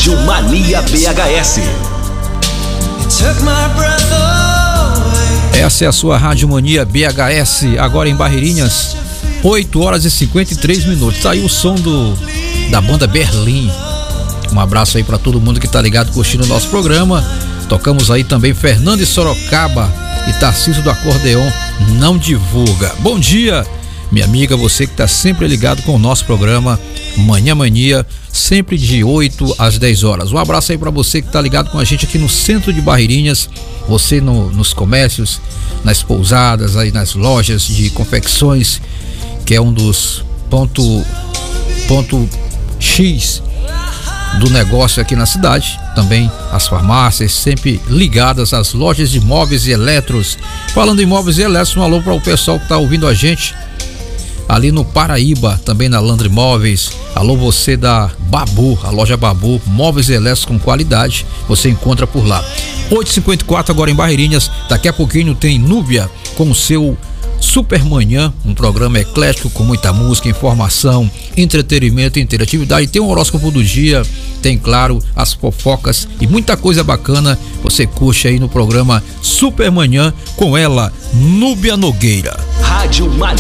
Rádio Mania BHS. Essa é a sua Rádio Mania BHS, agora em Barreirinhas, 8 horas e 53 minutos. Tá aí o som da banda Berlim. Um abraço aí pra todo mundo que tá ligado, curtindo o nosso programa. Tocamos aí também Fernando e Sorocaba e Tarcísio do Acordeon, Não Divulga. Bom dia, minha amiga, você que tá sempre ligado com o nosso programa Manhã Mania, sempre de 8 às 10 horas. Um abraço aí pra você que tá ligado com a gente aqui no centro de Barreirinhas, você nos comércios, nas pousadas, aí nas lojas de confecções, que é um dos ponto X do negócio aqui na cidade. Também as farmácias sempre ligadas às lojas de móveis e eletros. Falando em móveis e eletros, um alô para o pessoal que tá ouvindo a gente ali no Paraíba, também na Landry Móveis. Alô você da Babu, a loja Babu, móveis e eletros com qualidade, você encontra por lá. 8h54 agora em Barreirinhas. Daqui a pouquinho tem Núbia com o seu Super Manhã, um programa eclético com muita música, informação, entretenimento e interatividade. Tem um horóscopo do dia, tem, claro, as fofocas e muita coisa bacana. Você curte aí no programa Super Manhã com ela, Núbia Nogueira. Rádio Mania.